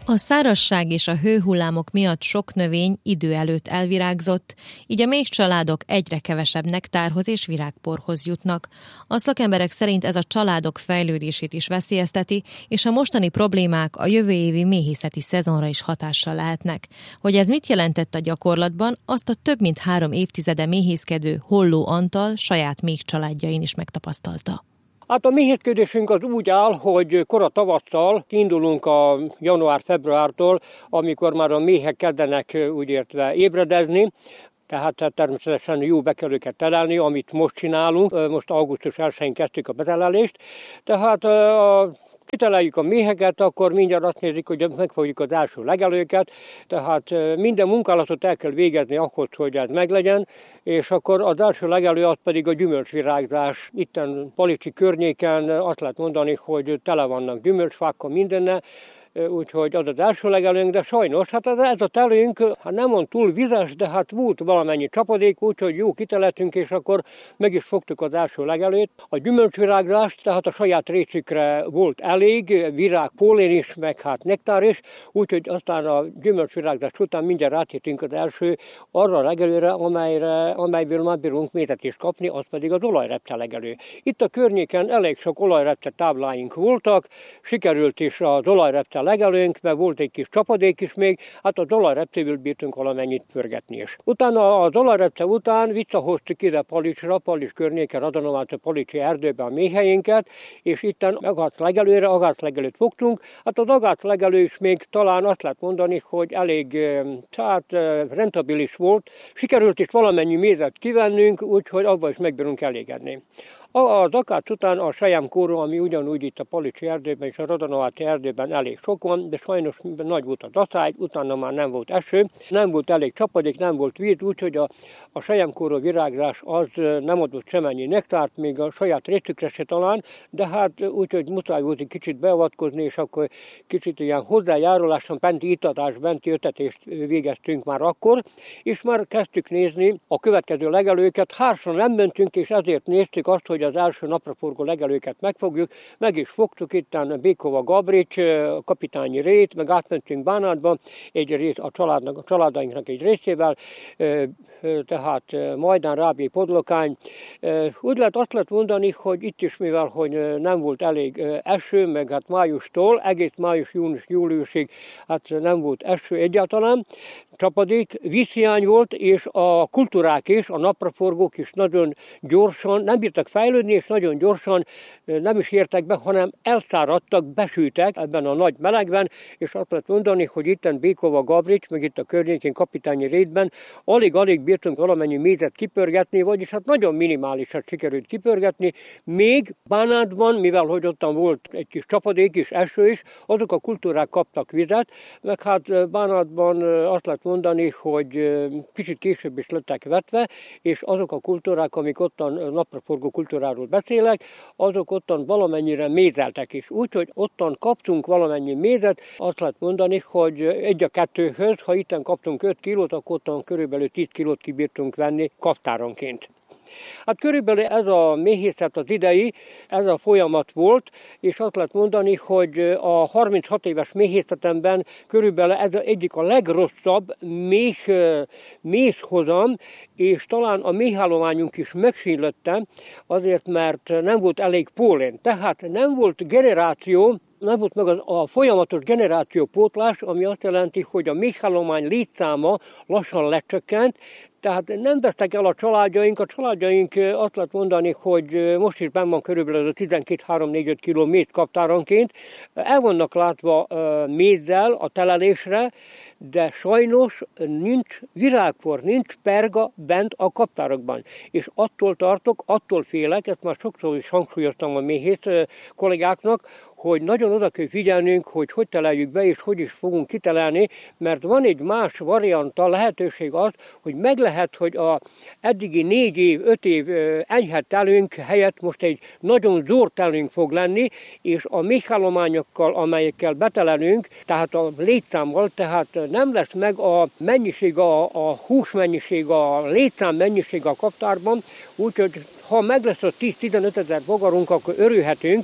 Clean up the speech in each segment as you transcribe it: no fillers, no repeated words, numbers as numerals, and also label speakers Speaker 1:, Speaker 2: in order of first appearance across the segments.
Speaker 1: A szárazság és a hőhullámok miatt sok növény idő előtt elvirágzott, így a méhcsaládok egyre kevesebb nektárhoz és virágporhoz jutnak. A szakemberek szerint ez a családok fejlődését is veszélyezteti, és a mostani problémák a jövő évi méhészeti szezonra is hatással lehetnek. Hogy ez mit jelentett a gyakorlatban, azt a több mint 3 évtizede méhészkedő Holló Antal saját méhcsaládjain is megtapasztalta.
Speaker 2: Hát a méhészkedésünk az úgy áll, hogy kora tavasszal indulunk a január-februártól, amikor már a méhek kezdenek úgy értve ébredezni, tehát természetesen jó be kell őket telelni, amit most csinálunk. Most augusztus 1-én kezdtük a betelelést, tehát kiteleljük a méheket, akkor mindjárt azt nézik, hogy megfogjuk az első legelőket, tehát minden munkálatot el kell végezni ahhoz, hogy ez meglegyen, és akkor az első legelő az pedig a gyümölcsvirágzás. Itten Palicsi környéken azt lehet mondani, hogy tele vannak gyümölcsfákkal mindenne, úgyhogy az az első legelőnk, de sajnos, hát ez a telőnk nem van túl vizes, de hát volt valamennyi csapadék, úgyhogy jó kitelettünk, és akkor meg is fogtuk az első legelőt. A gyümölcsvirágzást, tehát a saját részükre volt elég, virág, pólén is, meg hát nektár is, úgyhogy aztán a gyümölcsvirágzás után mindjárt átértünk az első arra a legelőre, amelyből már bírunk mézet is kapni, az pedig az olajrepce legelő. Itt a környéken elég sok olajrepce tábláink voltak, sikerült is az olajrepce legelőnk, mert volt egy kis csapadék is még, hát a olajrepcéből bírtunk valamennyit pörgetni is. Utána az olajrepce után visszahoztuk ide Palicsra, Palics környéken, Radonovát a Palicsi erdőbe a méhelyénket, és itten agátlegelőt fogtunk. Hát az agátlegelő is még talán azt lehet mondani, hogy elég rentabilis volt. Sikerült is valamennyi mézet kivennünk, úgyhogy abban is megbírunk elégedni. Az akác után a selyemkóró, ami ugyanúgy itt a Palicsi erdőben és a Radonováti erdőben elég sok van, de sajnos nagy volt a daszály, utána már nem volt eső, nem volt elég csapadék, nem volt víz, úgyhogy a selyemkóró virágzás az nem adott semennyi nektárt, még a saját részükre se talán, de hát úgyhogy muszáj volt egy kicsit beavatkozni, és akkor kicsit ilyen hozzájáruláson, benti itatás, benti ötetést végeztünk már akkor, és már kezdtük nézni a következő legelőket. Hársan nem mentünk, és ezért néztük azt, hogy az első napraforgó legelőket megfogjuk, meg is fogtuk itten Békova Gabrics, kapitányi rét, meg átmentünk Bánátba, egy rész a családainknak egy részével, tehát Majdán, Rábé, Podlokány. Úgy azt lehet mondani, hogy itt is, mivel hogy nem volt elég eső, meg hát májustól, egész május, június, júliusig hát nem volt eső egyáltalán, csapadék, vízhiány volt, és a kultúrák is, a napraforgók is nagyon gyorsan, nem bírtak fejlődni, és nagyon gyorsan nem is értek be, hanem elszáradtak, besültek ebben a nagy melegben, és azt lehet mondani, hogy itten Békova Gabrics, meg itt a környékén kapitányi rétben alig-alig bírtunk valamennyi mézet kipörgetni, vagyis hát nagyon minimálisat sikerült kipörgetni, még Bánátban, mivel hogy ottan volt egy kis csapadék is, eső is, azok a kultúrák kaptak vizet, meg hát Bánátban azt lehet mondani, hogy kicsit később is lettek vetve, és azok a kultúrák, amik ottan napraforgó kultúráról beszélek, azok ottan valamennyire mézeltek is. Úgyhogy ottan kaptunk valamennyi mézet, azt lehet mondani, hogy 1-2-höz, ha itten kaptunk 5 kilót, akkor ottan körülbelül 10 kilót kibírtunk venni kaptáronként. Hát körülbelül ez a méhészet az idei, ez a folyamat volt, és azt lehet mondani, hogy a 36 éves méhészetemben körülbelül ez egyik a legrosszabb méhhozam, és talán a méhállományunk is megsínlette, azért mert nem volt elég pólén. Tehát nem volt generáció, nem volt meg a folyamatos generációpótlás, ami azt jelenti, hogy a méhállomány létszáma lassan lecsökkent, tehát nem vesztek el a családjaink azt lehet mondani, hogy most is benn van körülbelül 12-3-4-5 kg méz kaptáronként, el vannak látva mézzel a telelésre, de sajnos nincs virágpor, nincs perga bent a kaptárokban. És attól félek, ezt már sokszor is hangsúlyoztam a méhész kollégáknak, hogy nagyon oda kell figyelnünk, hogy teleljük be, és hogy is fogunk kitelelni, mert van egy más varianta, lehetőség az, hogy meg lehet, hogy a eddigi 4 év, 5 év enyhe telünk helyett most egy nagyon zord telünk fog lenni, és a méhállományokkal, amelyekkel betelelünk, tehát a létszámmal, tehát nem lesz meg a mennyiség, a húsmennyiség, a létszám mennyiség a kaptárban, úgyhogy ha meg lesz a 10-15 ezer bogarunk, akkor örülhetünk,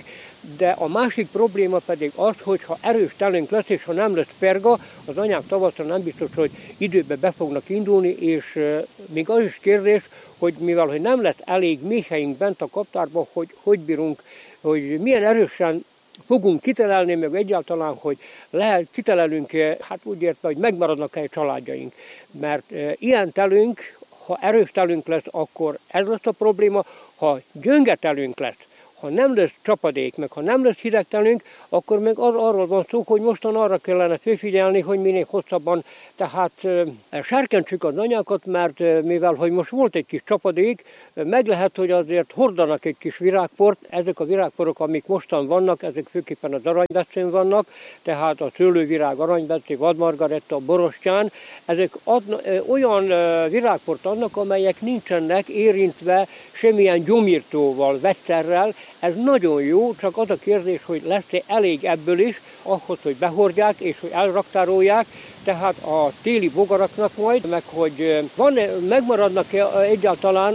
Speaker 2: de a másik probléma pedig az, hogy ha erős telünk lesz, és ha nem lesz perga, az anyák tavaszra nem biztos, hogy időben be fognak indulni, és még az is kérdés, hogy mivel hogy nem lesz elég méheink bent a kaptárban, hogy bírunk, hogy milyen erősen fogunk kitelelni, meg egyáltalán, hogy kitelelünk, hát úgy értve, hogy megmaradnak-e családjaink. Mert ilyen telünk, ha erős telünk lesz, akkor ez lesz a probléma, ha gyönge telünk lesz, ha nem lesz csapadék, meg ha nem lesz hideg telünk, akkor meg arról van szó, hogy mostan arra kellene fölfigyelni, hogy minél hosszabban, tehát serkentsük az anyákat, mert mivel hogy most volt egy kis csapadék, meg lehet, hogy azért hordanak egy kis virágport. Ezek a virágporok, amik mostan vannak, ezek főképpen az aranyvetszén vannak, tehát a szőlővirág, aranyvetszé, vadmargaretta, borostyán, ezek olyan virágport adnak, amelyek nincsenek érintve semmilyen gyomírtóval, vegyszerrel. Ez nagyon jó, csak az a kérdés, hogy lesz-e elég ebből is, ahhoz, hogy behordják és hogy elraktárolják, tehát a téli bogaraknak majd, meg hogy megmaradnak-e egyáltalán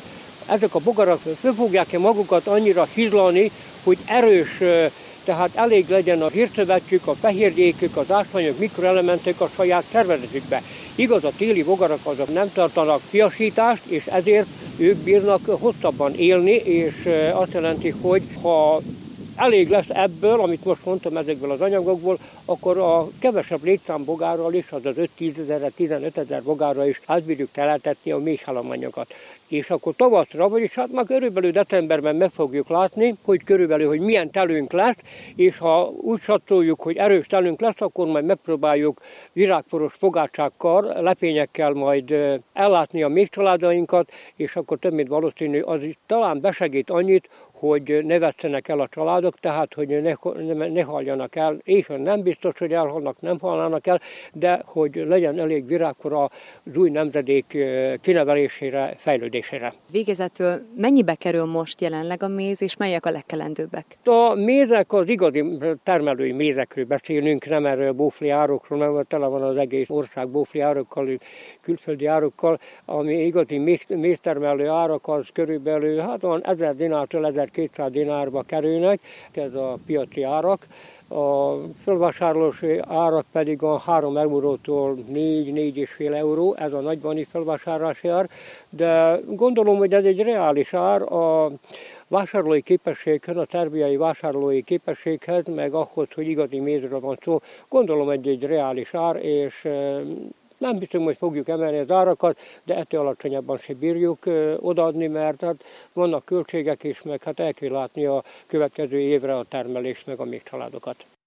Speaker 2: ezek a bogarak, föl fogják-e magukat annyira hizlani, hogy erős, tehát elég legyen a zsírszövetjük, a fehérjékük, az ásványok, mikroelementek a saját szervezetükbe. Igaz, a téli bogarak azok nem tartanak fiasítást, és ezért ők bírnak hosszabban élni, és azt jelenti, hogy ha elég lesz ebből, amit most mondtam ezekből az anyagokból, akkor a kevesebb létszámbogárral is, azaz 5-10 ezerre, 15 000 bogárra is átbírjuk teleltetni a méhállomanyokat. És akkor tavaszra, vagyis hát már körülbelül decemberben meg fogjuk látni, hogy körülbelül, hogy milyen telünk lesz, és ha úgy satszoljuk, hogy erős telünk lesz, akkor majd megpróbáljuk virágporos fogácsákkal, lepényekkel majd ellátni a méhcsaládainkat, és akkor több mint valószínű, az is talán besegít annyit, hogy ne vesszenek el a családok, tehát hogy ne haljanak el. Éhen nem biztos, hogy elhalnak, nem halnának el, de hogy legyen elég virágpor az új nemzedék kinevelésére, fejlődésére.
Speaker 3: Végezetül mennyibe kerül most jelenleg a méz, és melyek a legkelendőbbek?
Speaker 2: A mézek, az igazi termelői mézekről beszélünk, nem erről bófli árokról, mert tele van az egész ország bófli árokkal, külföldi árokkal, ami igazi méztermelő árak, az körülbelül hát van 1000 dinártól 1200 dinárba kerülnek, ez a piaci árak. A felvásárlási árak pedig a 3 eurótól 4-4,5 euró, ez a nagybani felvásárlási ár, de gondolom, hogy ez egy reális ár a vásárlói képességhez, a szerbiai vásárlói képességhez, meg ahhoz, hogy igazi mézről van szó, gondolom egy reális ár, és nem biztos, hogy fogjuk emelni az árakat, de ettől alacsonyabban se bírjuk odaadni, mert hát vannak költségek is, meg hát el kell látni a következő évre a termelést, meg a méhcsaládokat.